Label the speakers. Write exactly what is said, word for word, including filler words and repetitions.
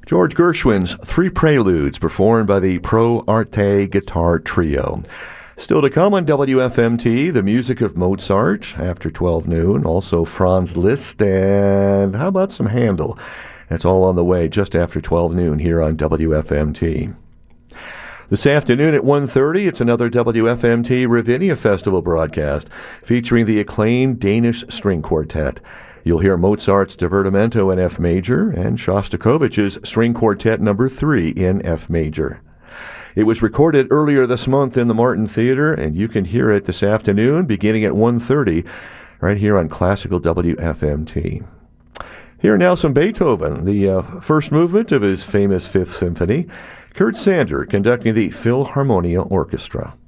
Speaker 1: George Gershwin's Three Preludes, performed by the Pro Arte Guitar Trio. Still to come on W F M T, the music of Mozart after twelve noon, also Franz Liszt, and how about some Handel? That's all on the way just after twelve noon here on W F M T. This afternoon at one thirty, it's another W F M T Ravinia Festival broadcast featuring the acclaimed Danish String Quartet. You'll hear Mozart's Divertimento in F major and Shostakovich's String Quartet number three in F major. It was recorded earlier this month in the Martin Theater, and you can hear it this afternoon beginning at one thirty right here on Classical W F M T. Here now some Beethoven, the uh, first movement of his famous Fifth Symphony. Kurt Sander conducting the Philharmonia Orchestra.